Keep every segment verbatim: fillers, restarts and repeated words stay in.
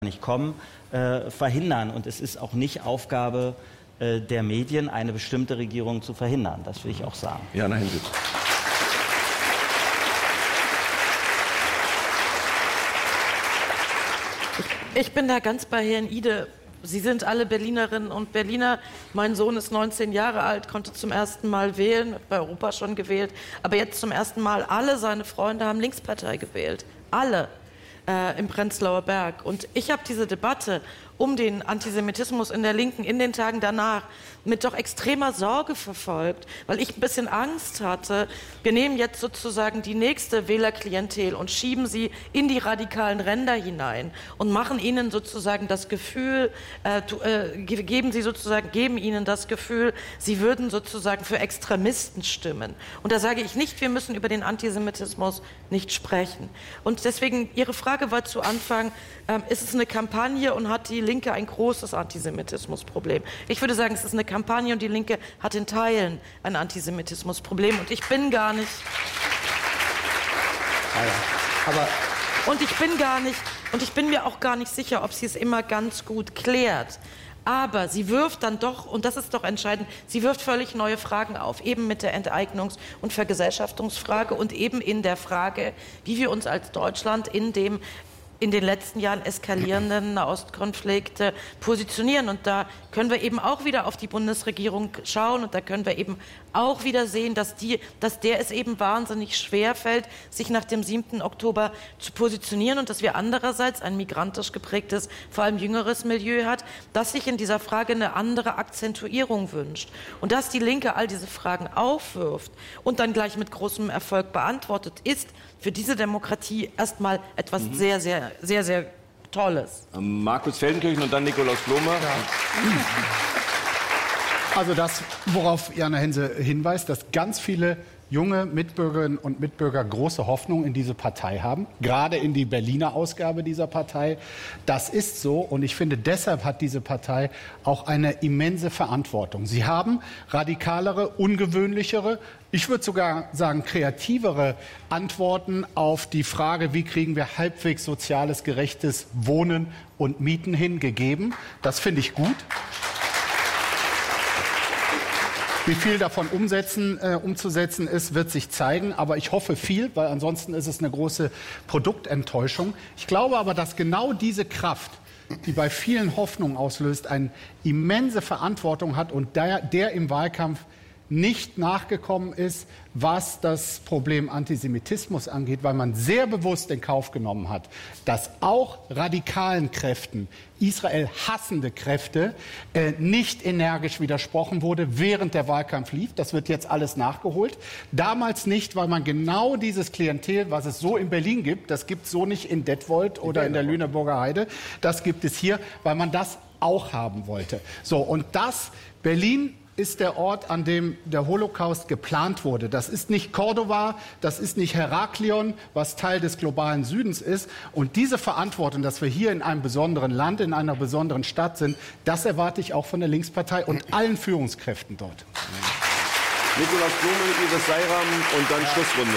nicht kommen, äh, verhindern. Und es ist auch nicht Aufgabe äh, der Medien, eine bestimmte Regierung zu verhindern. Das will ich auch sagen. Jana Hinrichs. Ich bin da ganz bei Herrn Ide. Sie sind alle Berlinerinnen und Berliner. Mein Sohn ist neunzehn Jahre alt, konnte zum ersten Mal wählen, bei Europa schon gewählt, aber jetzt zum ersten Mal. Alle seine Freunde haben Linkspartei gewählt. Alle. Äh, im Prenzlauer Berg. Und ich habe diese Debatte um den Antisemitismus in der Linken in den Tagen danach mit doch extremer Sorge verfolgt, weil ich ein bisschen Angst hatte, wir nehmen jetzt sozusagen die nächste Wählerklientel und schieben sie in die radikalen Ränder hinein und machen ihnen sozusagen das Gefühl, äh, äh, geben sie sozusagen, geben ihnen das Gefühl, sie würden sozusagen für Extremisten stimmen. Und da sage ich nicht, wir müssen über den Antisemitismus nicht sprechen. Und deswegen, Ihre Frage war zu Anfang, äh, ist es eine Kampagne und hat die Linke ein großes Antisemitismusproblem? Ich würde sagen, es ist eine Kampagne und die Linke hat in Teilen ein Antisemitismusproblem. Und ich bin gar nicht... Aber und ich bin gar nicht... Und ich bin mir auch gar nicht sicher, ob sie es immer ganz gut klärt. Aber sie wirft dann doch, und das ist doch entscheidend, sie wirft völlig neue Fragen auf, eben mit der Enteignungs- und Vergesellschaftungsfrage und eben in der Frage, wie wir uns als Deutschland in dem in den letzten Jahren eskalierenden Nahostkonflikte positionieren. Und da können wir eben auch wieder auf die Bundesregierung schauen und da können wir eben auch wieder sehen, dass, die, dass der es eben wahnsinnig schwer fällt, sich nach dem siebten Oktober zu positionieren und dass wir andererseits ein migrantisch geprägtes, vor allem jüngeres Milieu hat, das sich in dieser Frage eine andere Akzentuierung wünscht. Und dass die Linke all diese Fragen aufwirft und dann gleich mit großem Erfolg beantwortet, ist für diese Demokratie erstmal etwas mhm. sehr, sehr, sehr, sehr Tolles. Markus Feldenkirchen und dann Nikolaus Blome. Ja. Also das, worauf Jana Hense hinweist, dass ganz viele junge Mitbürgerinnen und Mitbürger große Hoffnung in diese Partei haben, gerade in die Berliner Ausgabe dieser Partei. Das ist so und ich finde, deshalb hat diese Partei auch eine immense Verantwortung. Sie haben radikalere, ungewöhnlichere, ich würde sogar sagen kreativere Antworten auf die Frage, wie kriegen wir halbwegs soziales, gerechtes Wohnen und Mieten hingegeben. Das finde ich gut. Wie viel davon umsetzen, äh, umzusetzen ist, wird sich zeigen. Aber ich hoffe viel, weil ansonsten ist es eine große Produktenttäuschung. Ich glaube aber, dass genau diese Kraft, die bei vielen Hoffnung auslöst, eine immense Verantwortung hat und der, der im Wahlkampf nicht nachgekommen ist, was das Problem Antisemitismus angeht, weil man sehr bewusst in Kauf genommen hat, dass auch radikalen Kräften, Israel hassende Kräfte, äh, nicht energisch widersprochen wurde, während der Wahlkampf lief. Das wird jetzt alles nachgeholt. Damals nicht, weil man genau dieses Klientel, was es so in Berlin gibt, das gibt es so nicht in Detmold oder in der Lüneburger Heide, das gibt es hier, weil man das auch haben wollte. So, und das, Berlin ist der Ort, an dem der Holocaust geplant wurde. Das ist nicht Cordoba, das ist nicht Heraklion, was Teil des globalen Südens ist. Und diese Verantwortung, dass wir hier in einem besonderen Land, in einer besonderen Stadt sind, das erwarte ich auch von der Linkspartei und allen Führungskräften dort. Nikolaus Blome, Iris Seiram und dann ja. Schlussrunde.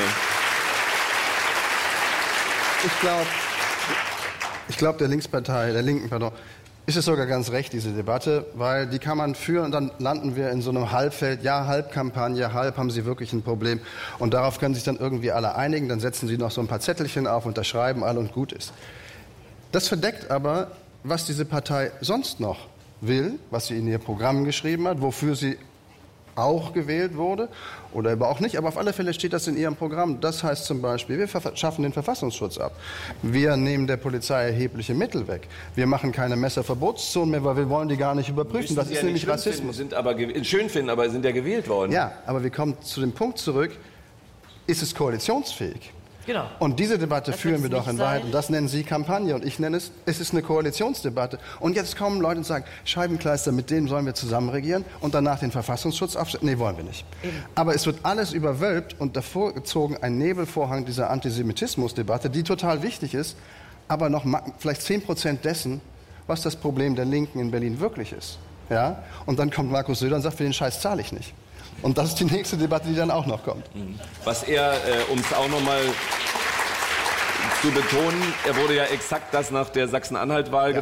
Ich glaube, ich glaub, der Linkspartei, der Linken, pardon, ist es sogar ganz recht, diese Debatte, weil die kann man führen und dann landen wir in so einem Halbfeld, ja, Halbkampagne, halb haben sie wirklich ein Problem und darauf können sich dann irgendwie alle einigen, dann setzen sie noch so ein paar Zettelchen auf, unterschreiben alle und gut ist. Das verdeckt aber, was diese Partei sonst noch will, was sie in ihr Programm geschrieben hat, wofür sie auch gewählt wurde oder aber auch nicht, aber auf alle Fälle steht das in ihrem Programm. Das heißt zum Beispiel, wir schaffen den Verfassungsschutz ab. Wir nehmen der Polizei erhebliche Mittel weg. Wir machen keine Messerverbotszonen mehr, weil wir wollen die gar nicht überprüfen. Das ist ja nämlich Rassismus. Finden, sind aber schön finden, aber sind ja gewählt worden. Ja, aber wir kommen zu dem Punkt zurück, ist es koalitionsfähig? Genau. Und diese Debatte das führen wir doch in Wahrheit. sein. Und das nennen Sie Kampagne. Und ich nenne es, es ist eine Koalitionsdebatte. Und jetzt kommen Leute und sagen, Scheibenkleister, mit denen sollen wir zusammen regieren und danach den Verfassungsschutz aufstellen. Nee, wollen wir nicht. Eben. Aber es wird alles überwölbt und davor gezogen ein Nebelvorhang dieser Antisemitismusdebatte, die total wichtig ist, aber noch vielleicht zehn Prozent dessen, was das Problem der Linken in Berlin wirklich ist. Ja? Und dann kommt Markus Söder und sagt, für den Scheiß zahle ich nicht. Und das ist die nächste Debatte, die dann auch noch kommt. Was er, äh, um es auch noch mal zu betonen, er wurde ja exakt das nach der Sachsen-Anhalt-Wahl ja.